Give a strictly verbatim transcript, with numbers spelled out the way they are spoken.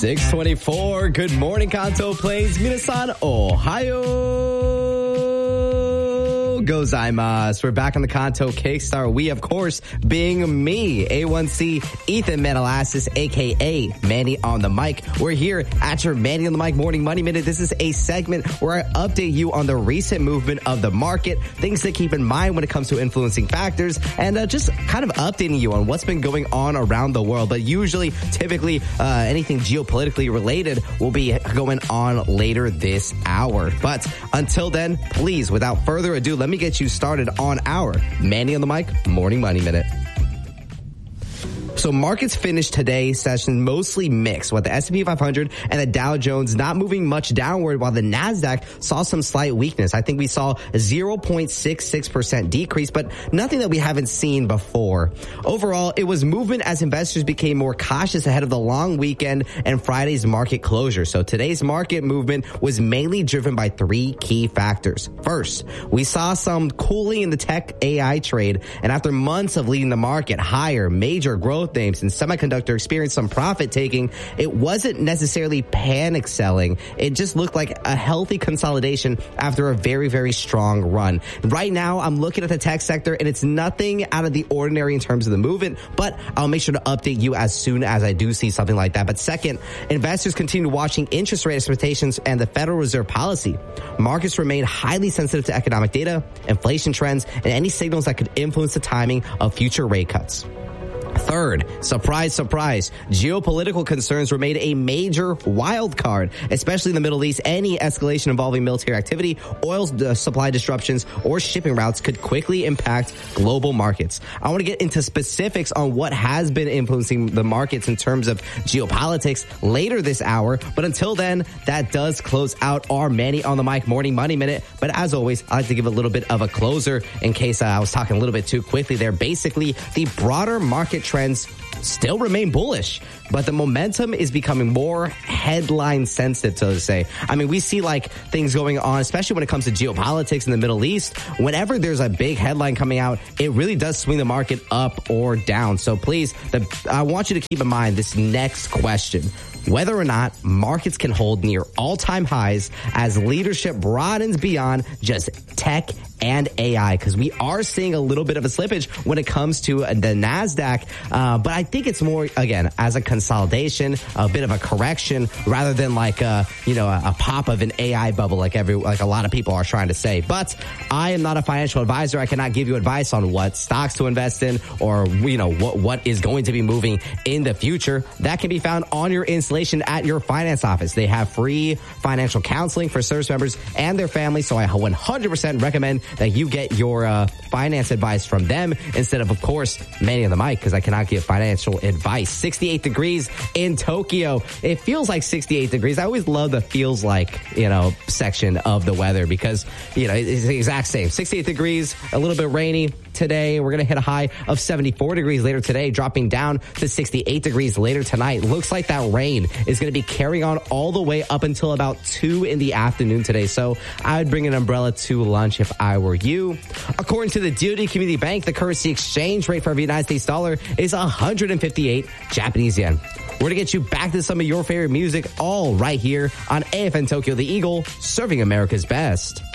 six twenty-four. Good morning, Kanto Plains, Minasan, Ohio gozaimasu. We're back on the Kanto Kickstart. We, of course, being me, A one C, Ethan Metalassis, a k a. Manny on the mic. We're here at your Manny on the mic Morning Money Minute. This is a segment where I update you on the recent movement of the market, things to keep in mind when it comes to influencing factors, and uh, just kind of updating you on what's been going on around the world. But usually, typically, uh, anything geopolitically related will be going on later this hour. But until then, please, without further ado, let me get you started on our Manny on the Mic Morning Money Minute. So markets finished today's session mostly mixed, with the S and P five hundred and the Dow Jones not moving much downward, while the NASDAQ saw some slight weakness. I think we saw a zero point six six percent decrease, but nothing that we haven't seen before. Overall, it was movement as investors became more cautious ahead of the long weekend and Friday's market closure. So today's market movement was mainly driven by three key factors. First, we saw some cooling in the tech A I trade, and after months of leading the market higher, major growth names and semiconductor experienced some profit taking. It wasn't necessarily panic selling. It just looked like a healthy consolidation after a very, very strong run. Right now, I'm looking at the tech sector, and it's nothing out of the ordinary in terms of the movement, but I'll make sure to update you as soon as I do see something like that. But second, investors continue watching interest rate expectations and the Federal Reserve policy. Markets remain highly sensitive to economic data, inflation trends, and any signals that could influence the timing of future rate cuts. Third, surprise, surprise, geopolitical concerns remain a major wild card, especially in the Middle East. Any escalation involving military activity, oil supply disruptions, or shipping routes could quickly impact global markets. I want to get into specifics on what has been influencing the markets in terms of geopolitics later this hour. But until then, that does close out our Manny on the Mic Morning Money Minute. But as always, I like to give a little bit of a closer in case uh, I was talking a little bit too quickly there. Basically, the broader market trends still remain bullish, but the momentum is becoming more headline sensitive, so to say. I mean, we see like things going on, especially when it comes to geopolitics in the Middle East. Whenever there's a big headline coming out, it really does swing the market up or down. So please, the, I want you to keep in mind this next question: whether or not markets can hold near all-time highs as leadership broadens beyond just tech and A I, because we are seeing a little bit of a slippage when it comes to the NASDAQ. Uh, but I think it's more, again, as a consolidation, a bit of a correction, rather than like a, you know, a, a pop of an A I bubble like every, like a lot of people are trying to say. But I am not a financial advisor. I cannot give you advice on what stocks to invest in or, you know, what, what is going to be moving in the future. That can be found on your installation at your finance office. They have free financial counseling for service members and their families. So I one hundred percent recommend that you get your uh, finance advice from them instead of, of course, Manny on the Mic, because I cannot give financial advice. sixty-eight degrees in Tokyo. It feels like sixty-eight degrees. I always love the feels like, you know, section of the weather because, you know, it's the exact same. sixty-eight degrees, a little bit rainy today. We're going to hit a high of seventy-four degrees later today, dropping down to sixty-eight degrees later tonight. Looks like that rain is going to be carrying on all the way up until about two in the afternoon today. So I would bring an umbrella to lunch if I were you. According to the D O D Community Bank, the currency exchange rate for every United States dollar is one hundred fifty-eight Japanese yen. We're going to get you back to some of your favorite music, all right here on A F N Tokyo, the Eagle, serving America's best.